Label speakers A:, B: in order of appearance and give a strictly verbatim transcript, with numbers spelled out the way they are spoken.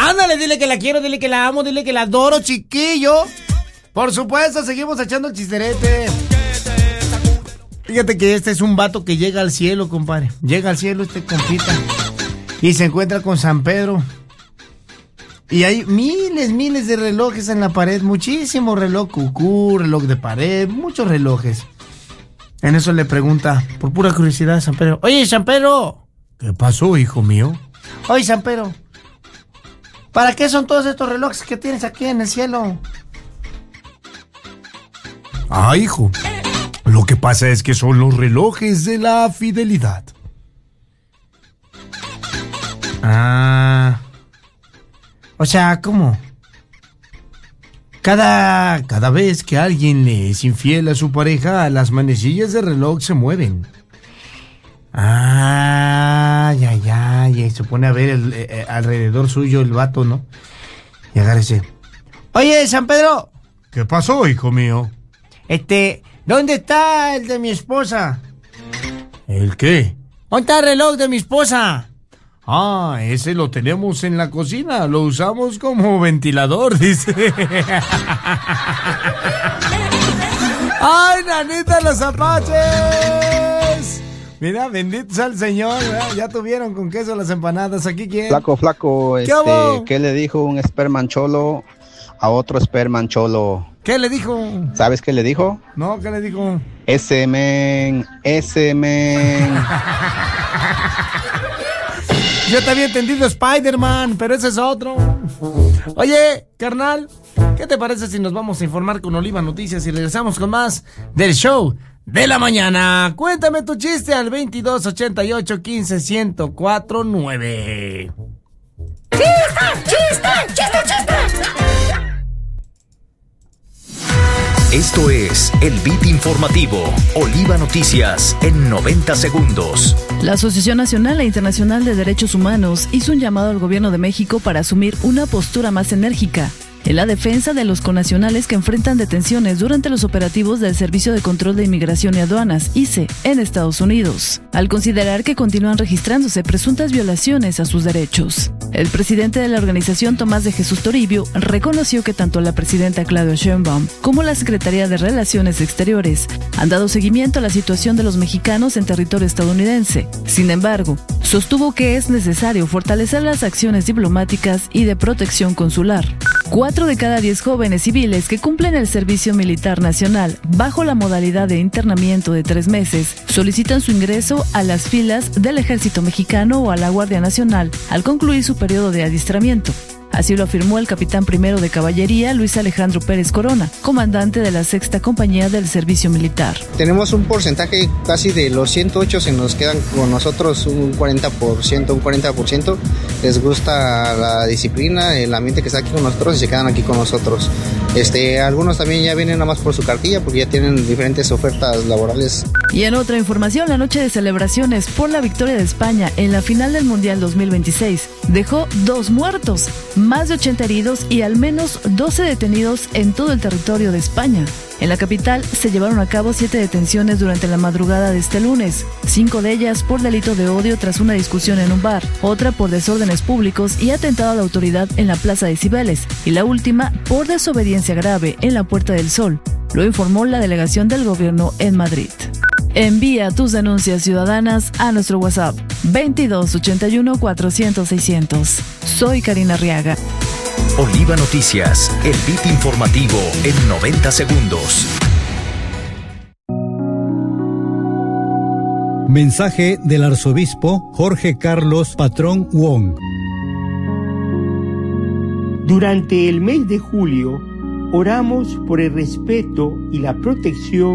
A: Ándale, dile que la quiero, dile que la amo, dile que la adoro, chiquillo. Por supuesto, seguimos echando el chisterete. Fíjate que este es un vato que llega al cielo, compadre. Llega al cielo este compita y se encuentra con San Pedro. Y hay miles, miles de relojes en la pared. Muchísimos reloj cucú, reloj de pared, muchos relojes. En eso le pregunta, por pura curiosidad, San Pedro: oye, San Pedro. ¿Qué pasó, hijo mío? Oye, San Pedro, ¿para qué son todos estos relojes que tienes aquí en el cielo? Ah, hijo, lo que pasa es que son los relojes de la fidelidad. Ah, o sea, ¿cómo? Cada, cada vez que alguien le es infiel a su pareja, las manecillas del reloj se mueven. Ah, ya, ya, y se pone a ver el, eh, alrededor suyo el vato, ¿no? Y agárrese. Oye, San Pedro. ¿Qué pasó, hijo mío? Este, ¿dónde está el de mi esposa? ¿El qué? ¿Dónde está el reloj de mi esposa? Ah, ese lo tenemos en la cocina, lo usamos como ventilador, dice. ¡Ay, nanita, los apaches! Mira, bendito sea el Señor, ¿verdad? Ya tuvieron con queso las empanadas. ¿Aquí quién?
B: Flaco, flaco, este, ¿Qué, ¿qué le dijo un esperman cholo a otro esperman cholo?
A: ¿Qué le dijo?
B: ¿Sabes qué le dijo?
A: No, ¿qué le dijo?
B: Ese men, ese men.
A: Yo te había entendido Spider-Man, pero ese es otro. Oye, carnal, ¿qué te parece si nos vamos a informar con Oliva Noticias y regresamos con más del show de la mañana? Cuéntame tu chiste al veintidós ochenta y ocho quince ciento cuatro nueve.
C: ¡Chiste! ¡Chiste! ¡Chiste! ¡Chiste!
D: Esto es el Beat Informativo, Oliva Noticias, en noventa segundos.
E: La Asociación Nacional e Internacional de Derechos Humanos hizo un llamado al gobierno de México para asumir una postura más enérgica en la defensa de los connacionales que enfrentan detenciones durante los operativos del Servicio de Control de Inmigración y Aduanas, I C E, en Estados Unidos, al considerar que continúan registrándose presuntas violaciones a sus derechos. El presidente de la organización, Tomás de Jesús Toribio, reconoció que tanto la presidenta Claudia Sheinbaum como la Secretaría de Relaciones Exteriores han dado seguimiento a la situación de los mexicanos en territorio estadounidense. Sin embargo, sostuvo que es necesario fortalecer las acciones diplomáticas y de protección consular. Cuatro de cada diez jóvenes civiles que cumplen el servicio militar nacional bajo la modalidad de internamiento de tres meses solicitan su ingreso a las filas del Ejército Mexicano o a la Guardia Nacional al concluir su periodo de adiestramiento. Así lo afirmó el capitán primero de caballería, Luis Alejandro Pérez Corona, comandante de la sexta compañía del servicio militar.
F: Tenemos un porcentaje casi de los ciento ocho, se nos quedan con nosotros un cuarenta por ciento, un cuarenta por ciento. Les gusta la disciplina, el ambiente que está aquí con nosotros y se quedan aquí con nosotros. Este, algunos también ya vienen nada más por su cartilla porque ya tienen diferentes ofertas laborales.
E: Y en otra información, la noche de celebraciones por la victoria de España en la final del Mundial dos mil veintiséis dejó dos muertos, más de ochenta heridos y al menos doce detenidos en todo el territorio de España. En la capital se llevaron a cabo siete detenciones durante la madrugada de este lunes, cinco de ellas por delito de odio tras una discusión en un bar, otra por desórdenes públicos y atentado a la autoridad en la Plaza de Cibeles, y la última por desobediencia grave en la Puerta del Sol. Lo informó la delegación del gobierno en Madrid. Envía tus denuncias ciudadanas a nuestro WhatsApp veintidós ochenta y uno cuatrocientos seiscientos. Soy Karina Arriaga.
D: Oliva Noticias, el beat informativo en noventa segundos.
G: Mensaje del arzobispo Jorge Carlos Patrón Wong.
H: Durante el mes de julio, oramos por el respeto y la protección